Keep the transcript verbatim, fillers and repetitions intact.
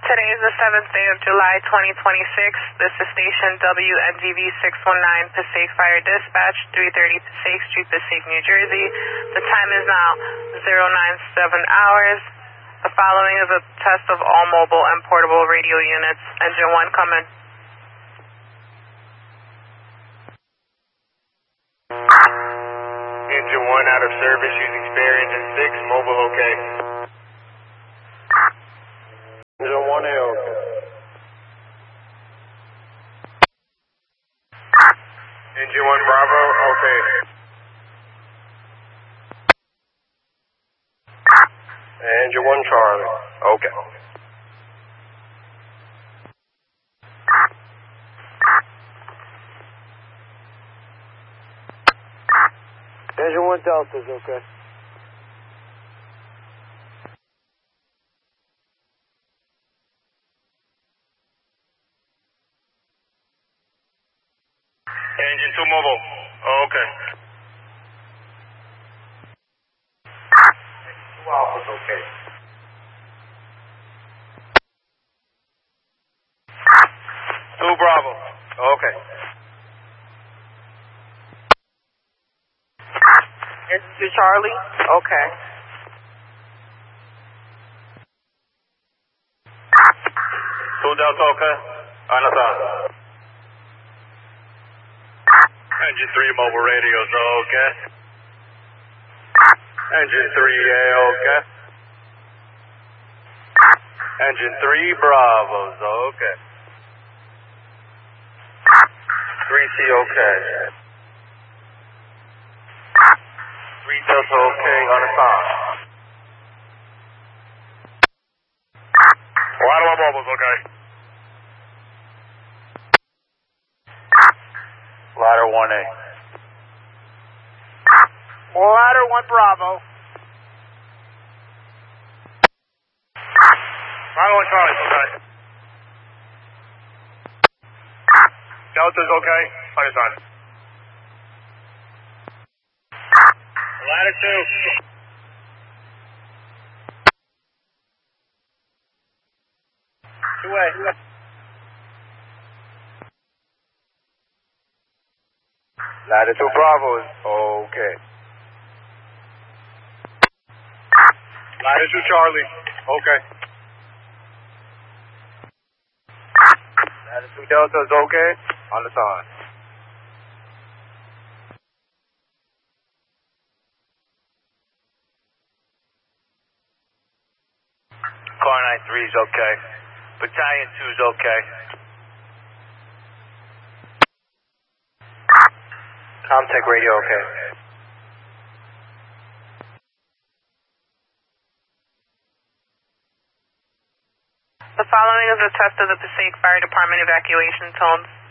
Today is the seventh day of July, twenty twenty-six. This is station W N G V six one nine, Passaic Fire Dispatch, three thirty Passaic Street, Passaic, New Jersey. The time is now zero nine seven hours. The following is a test of all mobile and portable radio units. Engine one coming. Engine one out of service using spare engine six, mobile okay. Engine one A okay. Engine one Bravo, okay. Engine one Charlie, okay. Engine one Delta's okay. Engine two mobile, okay. Two Alpha's okay. Two Bravo, okay. Engine two Charlie, okay. Two Delta, okay. Understand. Engine three mobile radios, okay. Engine three A, okay. Engine three Bravos, okay. three C, okay. three Delta, okay, understand. Ladder one mobiles, okay. Ladder one A. Ladder one Bravo. Ladder one Charlie, okay. Delta's okay, understand. Ladder two. Two A. Ladder two Bravos, okay. Ladder two Charlie, okay. Ladder two Delta's okay, understand. Car nine three's okay. Battalion two's okay. Comtech radio okay. The following is a test of the Passaic Fire Department evacuation tones.